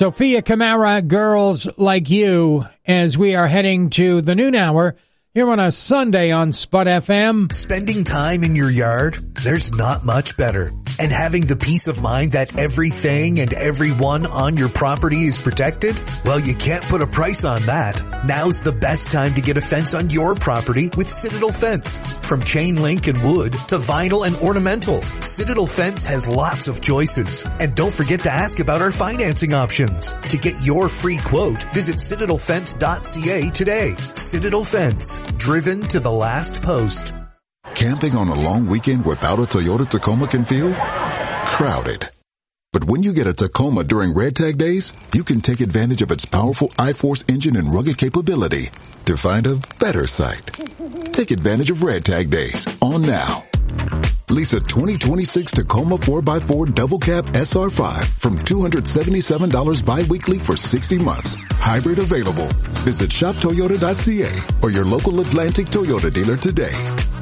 Sophia Camara, Girls Like You, as we are heading to the noon hour here on a Sunday on Spud FM. Spending time in your yard, there's not much better. And having the peace of mind that everything and everyone on your property is protected? Well, you can't put a price on that. Now's the best time to get a fence on your property with Citadel Fence. From chain link and wood to vinyl and ornamental, Citadel Fence has lots of choices. And don't forget to ask about our financing options. To get your free quote, visit citadelfence.ca today. Citadel Fence, driven to the last post. Camping on a long weekend without a Toyota Tacoma can feel crowded. But when you get a Tacoma during Red Tag Days, you can take advantage of its powerful iForce engine and rugged capability to find a better site. Take advantage of Red Tag Days on now. Lease a 2026 Tacoma 4x4 double cab SR5 from $277 bi-weekly for 60 months. Hybrid available. Visit shoptoyota.ca or your local Atlantic Toyota dealer today.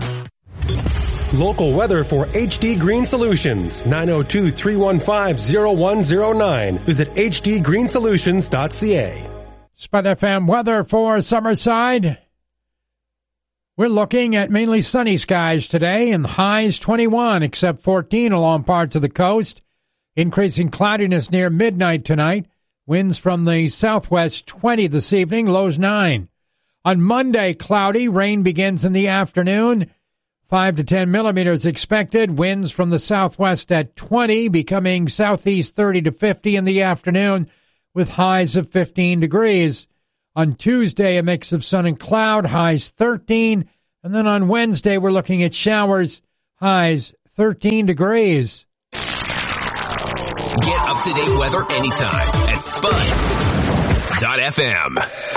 Local weather for HD Green Solutions. 902-315-0109. Visit hdgreensolutions.ca. Spud FM weather for Summerside. We're looking at mainly sunny skies today and highs 21 except 14 along parts of the coast. Increasing cloudiness near midnight tonight. Winds from the southwest 20 this evening, lows 9. On Monday, cloudy. Rain begins in the afternoon. 5 to 10 millimeters expected. Winds from the southwest at 20, becoming southeast 30 to 50 in the afternoon with highs of 15 degrees. On Tuesday, a mix of sun and cloud, highs 13. And then on Wednesday, we're looking at showers, highs 13 degrees. Get up-to-date weather anytime at Spud.fm.